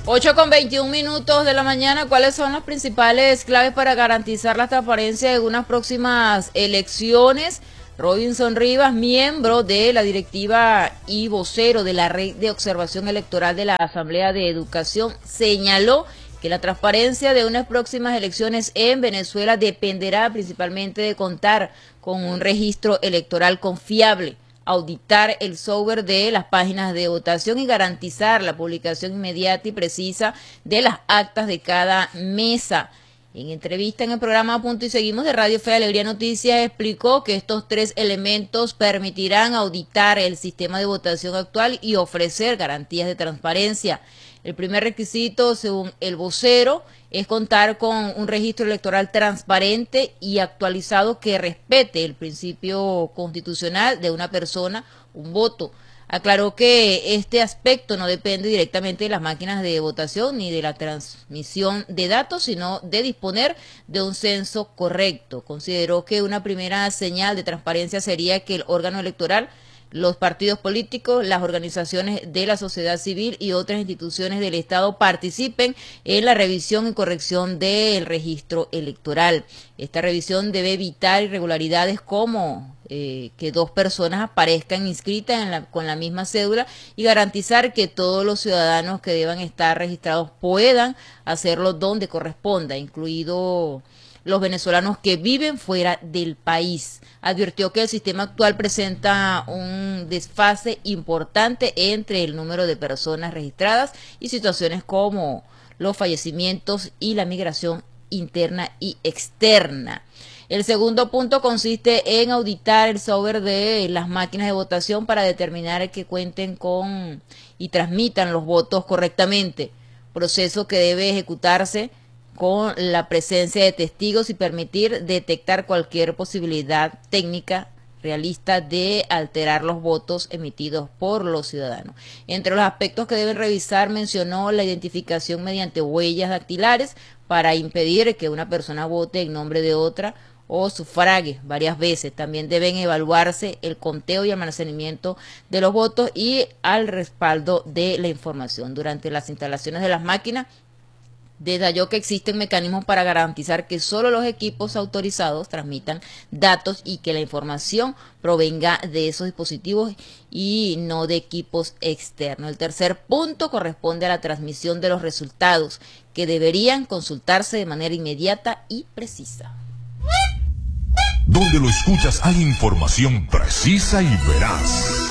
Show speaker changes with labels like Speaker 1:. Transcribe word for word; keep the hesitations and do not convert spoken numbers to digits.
Speaker 1: ocho con veintiún minutos de la mañana. ¿Cuáles son las principales claves para garantizar la transparencia de unas próximas elecciones? Robinson Rivas, miembro de la directiva y vocero de la Red de Observación Electoral de la Asamblea de Educación, señaló que la transparencia de unas próximas elecciones en Venezuela dependerá principalmente de contar con un registro electoral confiable, auditar el software de las páginas de votación y garantizar la publicación inmediata y precisa de las actas de cada mesa. En entrevista en el programa Punto y Seguimos de Radio Fe y Alegría Noticias, explicó que estos tres elementos permitirán auditar el sistema de votación actual y ofrecer garantías de transparencia. El primer requisito, según el vocero, es contar con un registro electoral transparente y actualizado que respete el principio constitucional de una persona, un voto. Aclaró que este aspecto no depende directamente de las máquinas de votación ni de la transmisión de datos, sino de disponer de un censo correcto. Consideró que una primera señal de transparencia sería que el órgano electoral, los partidos políticos, las organizaciones de la sociedad civil y otras instituciones del Estado participen en la revisión y corrección del registro electoral. Esta revisión debe evitar irregularidades como eh, que dos personas aparezcan inscritas en la, con la misma cédula y garantizar que todos los ciudadanos que deban estar registrados puedan hacerlo donde corresponda, incluido los venezolanos que viven fuera del país. Advirtió que el sistema actual presenta un desfase importante entre el número de personas registradas y situaciones como los fallecimientos y la migración interna y externa. El segundo punto consiste en auditar el software de las máquinas de votación para determinar que cuenten con y transmitan los votos correctamente, proceso que debe ejecutarse con la presencia de testigos y permitir detectar cualquier posibilidad técnica realista de alterar los votos emitidos por los ciudadanos. Entre los aspectos que deben revisar mencionó la identificación mediante huellas dactilares para impedir que una persona vote en nombre de otra o sufrague varias veces. También deben evaluarse el conteo y almacenamiento de los votos y al respaldo de la información. Durante las instalaciones de las máquinas, detalló que existen mecanismos para garantizar que solo los equipos autorizados transmitan datos y que la información provenga de esos dispositivos y no de equipos externos. El tercer punto corresponde a la transmisión de los resultados, que deberían consultarse de manera inmediata y precisa.
Speaker 2: Donde lo escuchas hay información precisa y veraz.